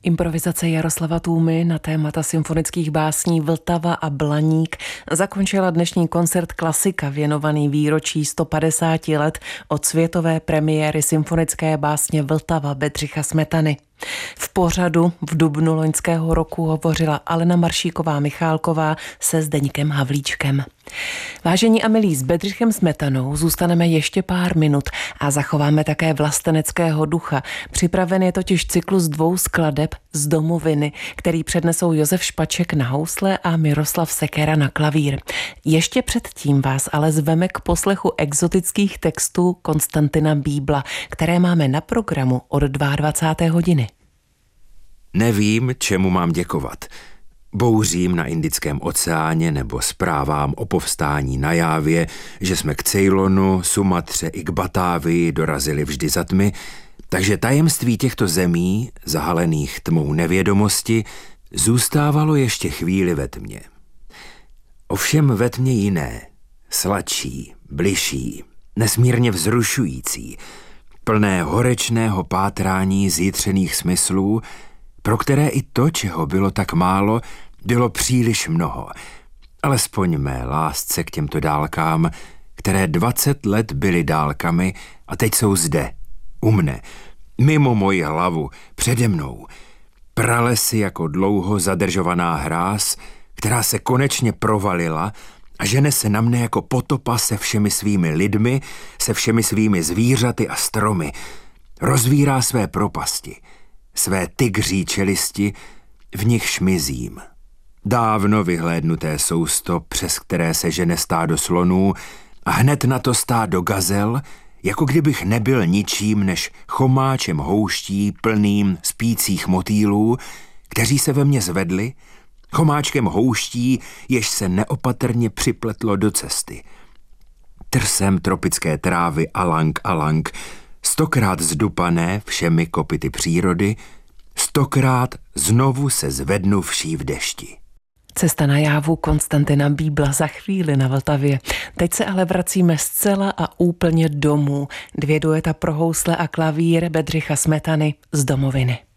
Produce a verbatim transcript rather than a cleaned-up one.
Improvizace Jaroslava Tůmy na témata symfonických básní Vltava a Blaník zakončila dnešní koncert Klasika věnovaný výročí sto padesáti let od světové premiéry symfonické básně Vltava Bedřicha Smetany. V pořadu v dubnu loňského roku hovořila Alena Maršíková-Michálková se Zdeňkem Havlíčkem. Vážení a milí, s Bedřichem Smetanou zůstaneme ještě pár minut a zachováme také vlasteneckého ducha. Připraven je totiž cyklus dvou skladeb z Domoviny, který přednesou Josef Špaček na housle a Miroslav Sekera na klavír. Ještě předtím vás ale zveme k poslechu exotických textů Konstantina Bíbla, které máme na programu od dvacáté druhé hodiny. Nevím, čemu mám děkovat. Bouřím na Indickém oceáně nebo zprávám o povstání na Jávě, že jsme k Ceylonu, Sumatře i k Batávii dorazili vždy za tmy, takže tajemství těchto zemí, zahalených tmou nevědomosti, zůstávalo ještě chvíli ve tmě. Ovšem ve tmě jiné, sladší, bližší, nesmírně vzrušující, plné horečného pátrání zjitřených smyslů, pro které i to, čeho bylo tak málo, bylo příliš mnoho. Alespoň mé lásce k těmto dálkám, které dvacet let byly dálkami a teď jsou zde, u mne, mimo moji hlavu, přede mnou. Pralesy jako dlouho zadržovaná hráz, která se konečně provalila a žene se na mne jako potopa se všemi svými lidmi, se všemi svými zvířaty a stromy. Rozvírá své propasti, své tygří čelisti, v nich šmizím. Dávno vyhlédnuté sousto, přes které se žene stádo slonů a hned na to stádo gazel, jako kdybych nebyl ničím než chomáčem houští plným spících motýlů, kteří se ve mně zvedli, chomáčkem houští, jež se neopatrně připletlo do cesty. Trsem tropické trávy alang alang, stokrát zdupané všemi kopyty přírody, stokrát znovu se zvednuvší v dešti. Cesta na Jávu Konstantina Bíbla za chvíli na Vltavě. Teď se ale vracíme zcela a úplně domů. Dvě dueta pro housle a klavír Bedřicha Smetany z Domoviny.